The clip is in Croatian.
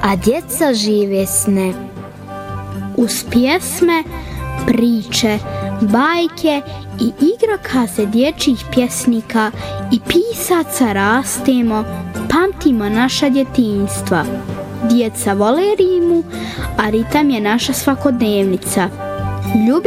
a djeca žive sne. Uz pjesme, priče, bajke i igrokaze dječjih pjesnika i pisaca rastemo, pamtimo naša djetinjstva. Djeca vole rimu, a ritam je naša svakodnevnica.